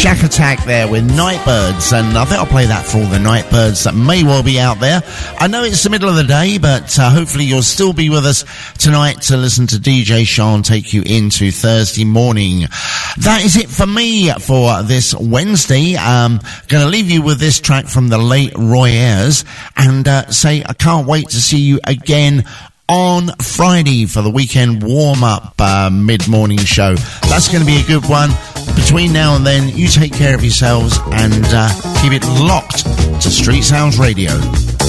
Shack Attack there with Nightbirds, and I think I'll play that for all the Nightbirds that may well be out there. I know it's the middle of the day, but hopefully you'll still be with us tonight to listen to DJ Sean take you into Thursday morning. That is it for me for this Wednesday. Going to leave you with this track from the late Roy Ayers, and say I can't wait to see you again on Friday for the weekend warm-up mid-morning show. That's going to be a good one. Between now and then, you take care of yourselves and keep it locked to Street Sounds Radio.